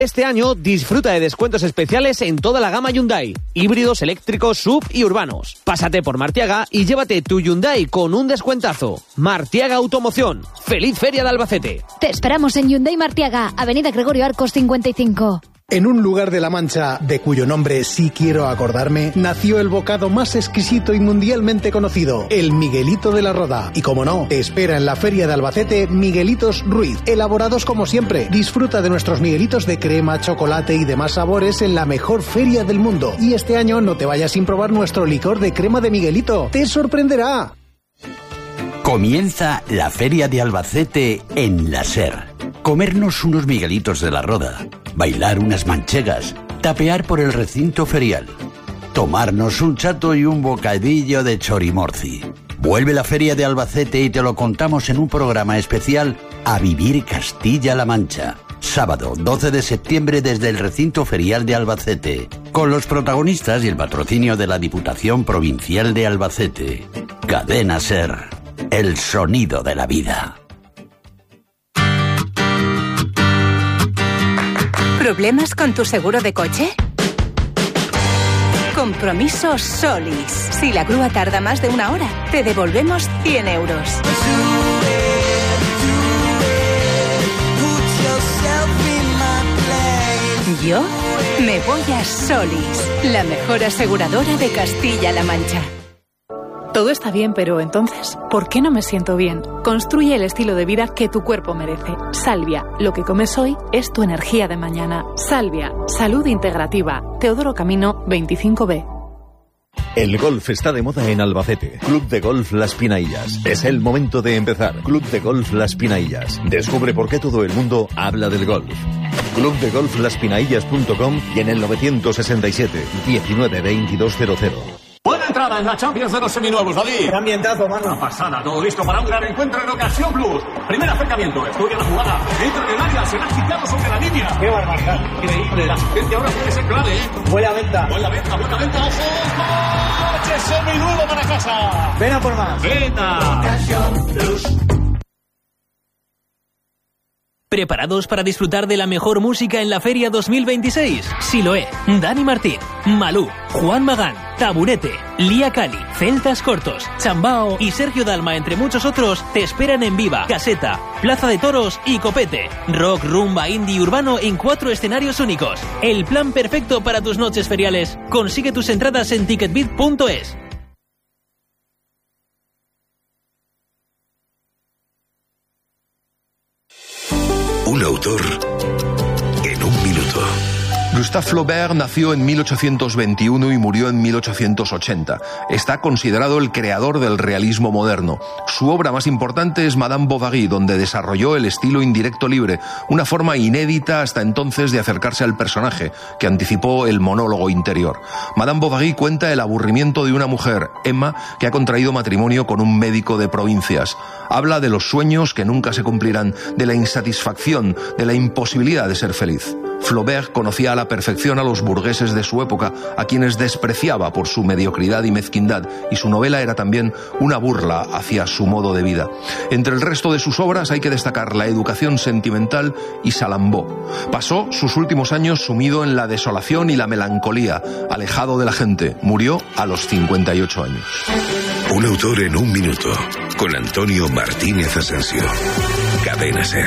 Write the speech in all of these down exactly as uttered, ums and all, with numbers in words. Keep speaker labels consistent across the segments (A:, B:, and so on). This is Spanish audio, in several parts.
A: Este año disfruta de descuentos especiales en toda la gama Hyundai, híbridos, eléctricos, S U V y urbanos. Pásate por Martiaga y llévate tu Hyundai con un descuentazo. Martiaga Automoción. ¡Feliz Feria de Albacete!
B: Te esperamos en Hyundai Martiaga, Avenida Gregorio Arcos cincuenta y cinco.
C: En un lugar de La Mancha, de cuyo nombre sí quiero acordarme, nació el bocado más exquisito y mundialmente conocido, el Miguelito de la Roda. Y como no, te espera en la Feria de Albacete Miguelitos Ruiz, elaborados como siempre. Disfruta de nuestros Miguelitos de crema, chocolate y demás sabores en la mejor feria del mundo. Y este año no te vayas sin probar nuestro licor de crema de Miguelito. ¡Te sorprenderá!
D: Comienza la Feria de Albacete en la SER. Comernos unos Miguelitos de la Roda, bailar unas manchegas, tapear por el recinto ferial, tomarnos un chato y un bocadillo de chorimorci. Vuelve la Feria de Albacete y te lo contamos en un programa especial A Vivir Castilla-La Mancha. Sábado doce de septiembre desde el recinto ferial de Albacete, con los protagonistas y el patrocinio de la Diputación Provincial de Albacete. Cadena SER, el sonido de la vida.
E: ¿Problemas con tu seguro de coche? Compromiso Solis. Si la grúa tarda más de una hora, te devolvemos cien euros. Yo me voy a Solis, la mejor aseguradora de Castilla-La Mancha.
F: Todo está bien, pero entonces, ¿por qué no me siento bien? Construye el estilo de vida que tu cuerpo merece. Salvia, lo que comes hoy es tu energía de mañana. Salvia, salud integrativa. Teodoro Camino, veinticinco B.
G: El golf está de moda en Albacete. Club de Golf Las Pinaillas. Es el momento de empezar. Club de Golf Las Pinaillas. Descubre por qué todo el mundo habla del golf. club de golf las pinaillas punto com y en el novecientos sesenta y siete, diecinueve, veintidós cero cero.
H: Buena entrada en la Champions de los seminuevos, David.
I: Qué ambientazo, mano.
H: Una pasada, todo listo para un gran encuentro en Ocasión Plus. Primer acercamiento, estudia la jugada. Entra en el área, se la ha quitado sobre la línea.
I: Qué barbaridad.
H: Increíble, la asistencia ahora puede ser clave.
I: Buena venta.
H: Buena venta, buena venta. ¡Ojo! ¡Coche seminuevo para casa!
I: Ven a por más.
H: ¡Venta!
I: Ocasión Plus.
J: ¿Preparados para disfrutar de la mejor música en la Feria dos mil veintiséis? Siloé, Dani Martín, Malú, Juan Magán, Taburete, Lía Cali, Celtas Cortos, Chambao y Sergio Dalma, entre muchos otros, te esperan en Viva, Caseta, Plaza de Toros y Copete. Rock, rumba, indie y urbano en cuatro escenarios únicos. El plan perfecto para tus noches feriales. Consigue tus entradas en ticketbit punto es.
K: Un autor en un minuto.
L: Gustave Flaubert nació en mil ochocientos veintiuno y murió en mil ochocientos ochenta. Está considerado el creador del realismo moderno. Su obra más importante es Madame Bovary, donde desarrolló el estilo indirecto libre, una forma inédita hasta entonces de acercarse al personaje, que anticipó el monólogo interior. Madame Bovary cuenta el aburrimiento de una mujer, Emma, que ha contraído matrimonio con un médico de provincias. Habla de los sueños que nunca se cumplirán, de la insatisfacción, de la imposibilidad de ser feliz. Flaubert conocía a la perfección a los burgueses de su época, a quienes despreciaba por su mediocridad y mezquindad, y su novela era también una burla hacia su modo de vida. Entre el resto de sus obras hay que destacar La educación sentimental y Salambó. Pasó sus últimos años sumido en la desolación y la melancolía, alejado de la gente. Murió a los cincuenta y ocho años.
K: Un autor en un minuto, con Antonio Martínez Asensio. Cadena SER.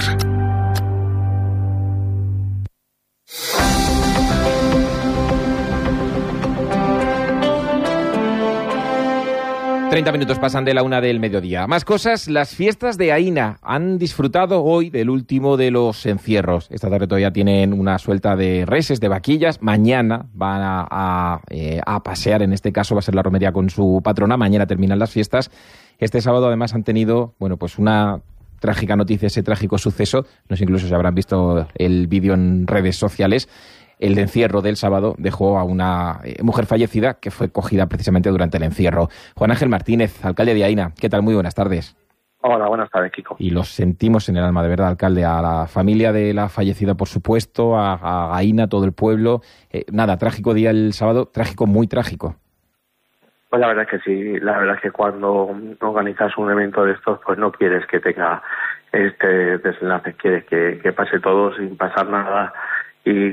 M: treinta minutos pasan de la una del mediodía. Más cosas, las fiestas de Aína han disfrutado hoy del último de los encierros. Esta tarde todavía tienen una suelta de reses, de vaquillas. Mañana van a, a, eh, a pasear, en este caso va a ser la romería con su patrona. Mañana terminan las fiestas. Este sábado además han tenido, bueno, pues una trágica noticia, ese trágico suceso. No sé, incluso si habrán visto el vídeo en redes sociales. El encierro del sábado dejó a una mujer fallecida que fue cogida precisamente durante el encierro. Juan Ángel Martínez, alcalde de Aína. ¿Qué tal? Muy buenas tardes.
N: Hola, buenas tardes, Kiko.
M: Y los sentimos en el alma, de verdad, alcalde. A la familia de la fallecida, por supuesto, a, a Aína, todo el pueblo. Eh, nada, trágico día el sábado, trágico, muy trágico.
N: Pues la verdad es que sí. La verdad es que cuando organizas un evento de estos, pues no quieres que tenga este desenlace. Quieres que, que pase todo sin pasar nada. y